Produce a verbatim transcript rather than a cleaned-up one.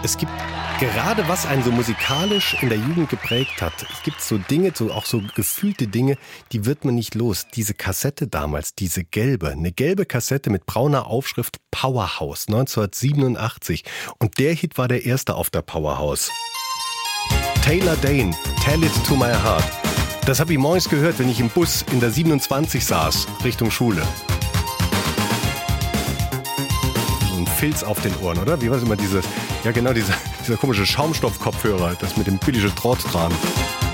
Es gibt gerade, was einen so musikalisch in der Jugend geprägt hat. Es gibt so Dinge, so auch so gefühlte Dinge, die wird man nicht los. Diese Kassette damals, diese gelbe, eine gelbe Kassette mit brauner Aufschrift Powerhouse neunzehnhundertsiebenundachtzig. Und der Hit war der erste auf der Powerhouse. Taylor Dayne, Tell It To My Heart. Das habe ich morgens gehört, wenn ich im Bus in der siebenundzwanzig saß, Richtung Schule. So ein Filz auf den Ohren, oder? Wie war es immer dieses, ja genau, dieser, dieser komische Schaumstoffkopfhörer, das mit dem billigen Draht dran.